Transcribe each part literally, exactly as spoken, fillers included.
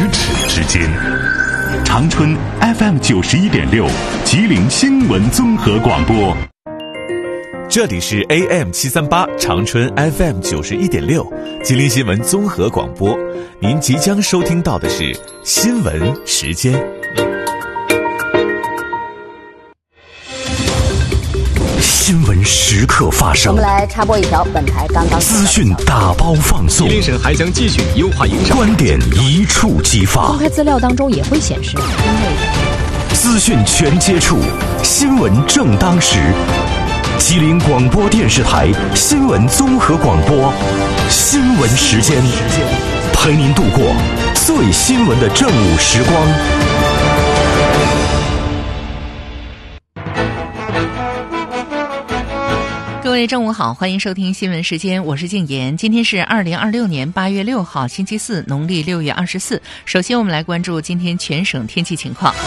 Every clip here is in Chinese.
咫之间。长春 F M 九十一点六，吉林新闻综合广播。 这里是 A M 七三八长春 F M 九十一点六，吉林新闻综合广播。您即将收听到的是新闻时间。 新闻时刻发生， 我们来插播一条本台刚刚资讯打包放送， 吉林省还将继续优化营商， 观点一触即发。 公开资料当中也会显示， 资讯全接触，新闻正当时。吉林广播电视台新闻综合广播，新闻时间，陪您度过最新闻的正午时光。 各位正午好，欢迎收听新闻时间，我是静言。今天是二零二六年八月六号，星期四，农历六月二十四。首先我们来关注今天全省天气情况。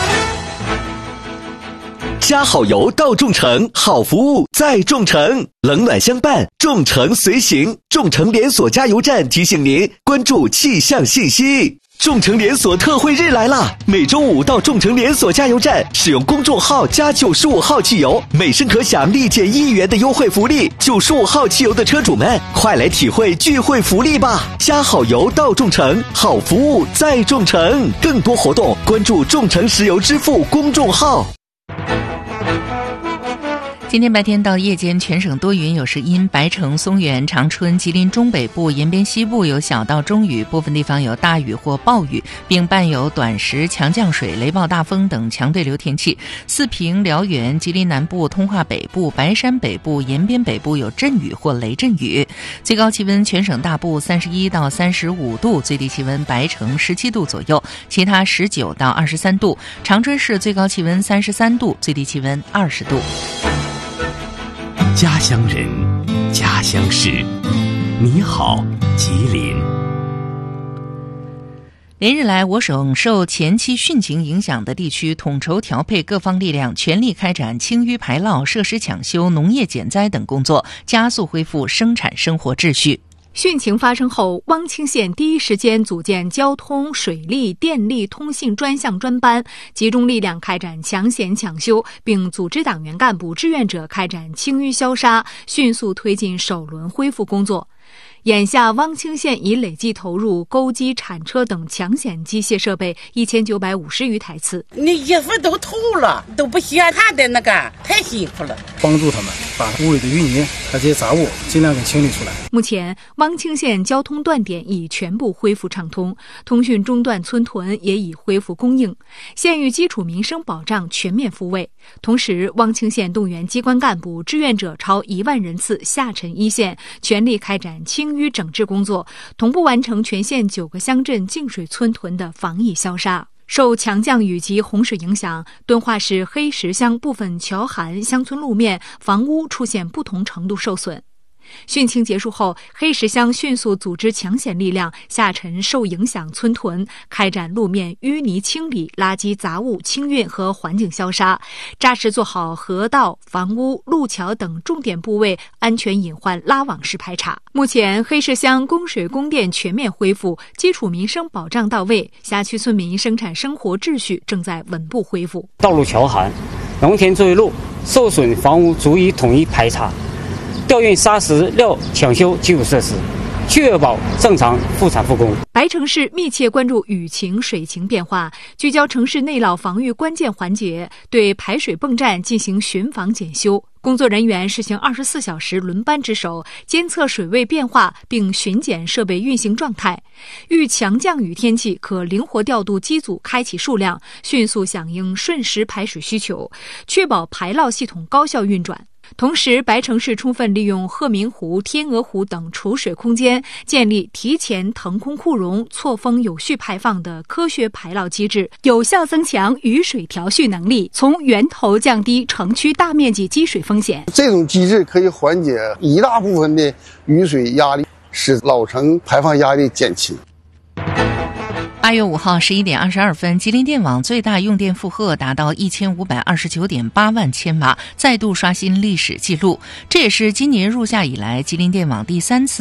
加好油到众诚，好服务在众诚，冷暖相伴，众诚随行。众诚连锁加油站提醒您关注气象信息。众诚连锁特惠日来啦！每周五到众诚连锁加油站使用公众号加九十五号汽油，每升可享立减一元的优惠福利。九十五号汽油的车主们，快来体会聚会福利吧！加好油到众诚，好服务在众诚。更多活动关注众诚石油支付公众号。 今天白天到夜间，全省多云有时阴，白城、松原、长春、吉林中北部、延边西部有小到中雨，部分地方有大雨或暴雨，并伴有短时强降水、雷暴大风等强对流天气。四平、辽源、吉林南部、通化北部、白山北部、延边北部有阵雨或雷阵雨。最高气温全省大部三十一到三十五度，最低气温白城十七度左右，其他十九到二十三度。长春市最高气温三十三度，最低气温二十度。 家乡人，家乡事，你好，吉林。 连日来，我省受前期汛情影响的地区统筹调配各方力量，全力开展清淤排涝、设施抢修、农业减灾等工作，加速恢复生产生活秩序。 汛情发生后，汪清县第一时间组建交通、水利、电力、通信专项专班，集中力量开展抢险抢修，并组织党员干部、志愿者开展清淤消杀，迅速推进首轮恢复工作。眼下，汪清县已累计投入钩机、铲车等抢险机械设备一千九百五十余台次。 你衣服都透了，都不嫌他的那个，太辛苦了。 帮助他们把屋里的淤泥、这些杂物尽量给清理出来。 目前，汪清县交通断点已全部恢复畅通，通讯中断村屯也已恢复供应，县域基础民生保障全面复位。同时，汪清县动员机关干部、志愿者超一万人次下沉一线，全力开展清淤整治工作，同步完成全县九个乡镇净水村屯的防疫消杀。受强降雨及洪水影响，敦化市黑石乡部分桥涵乡村路面、房屋出现不同程度受损。汛情结束后，黑石乡迅速组织抢险力量下沉受影响村屯，开展路面淤泥清理、垃圾杂物清运和环境消杀，扎实做好河道、房屋、路桥等重点部位安全隐患拉网式排查。目前，黑石乡供水供电全面恢复，基础民生保障到位，辖区村民生产生活秩序正在稳步恢复。 道路桥涵、农田作业路受损房屋逐一统一排查，调运砂石料抢修基础设施，确保正常复产复工。 白城市密切关注雨情、水情变化，聚焦城市内涝防御关键环节，对排水泵站进行巡防检修。工作人员实行二十四小时轮班值守，监测水位变化，并巡检设备运行状态。遇强降雨天气，可灵活调度机组开启数量，迅速响应瞬时排水需求，确保排涝系统高效运转。同时，白城市充分利用鹤鸣湖、天鹅湖等储水空间，建立提前腾空库容、错峰有序排放的科学排涝机制，有效增强雨水调蓄能力，从源头降低城区大面积积水风险。 这种机制可以缓解一大部分的雨水压力，使老城排放压力减轻。 八月五号十一点二十二分，吉林电网最大用电负荷达到一千五百二十九点八万千瓦，再度刷新历史记录。这也是今年入夏以来吉林电网第三次